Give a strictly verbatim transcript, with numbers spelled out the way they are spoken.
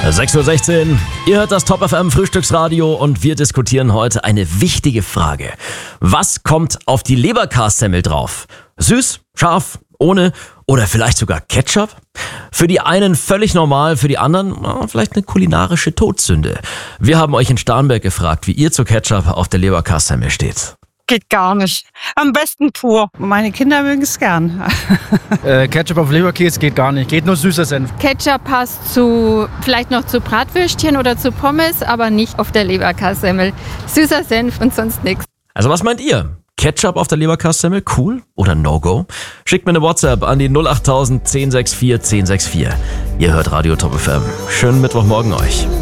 sechs Uhr sechzehn, ihr hört das Top F M Frühstücksradio und wir diskutieren heute eine wichtige Frage. Was kommt auf die Leberkassemmel drauf? Süß, scharf, ohne oder vielleicht sogar Ketchup? Für die einen völlig normal, für die anderen na, vielleicht eine kulinarische Todsünde. Wir haben euch in Starnberg gefragt, wie ihr zu Ketchup auf der Leberkassemmel steht. Geht gar nicht. Am besten pur. Meine Kinder mögen es gern. äh, Ketchup auf Leberkäse geht gar nicht. Geht nur süßer Senf. Ketchup passt zu, vielleicht noch zu Bratwürstchen oder zu Pommes, aber nicht auf der Leberkassemmel. Süßer Senf und sonst nichts. Also was meint ihr? Ketchup auf der Leberkassemmel, cool oder No-Go? Schickt mir eine WhatsApp an die null acht null null eins null sechs vier eins null sechs vier. Ihr hört Radio Top F M. Schönen Mittwochmorgen euch.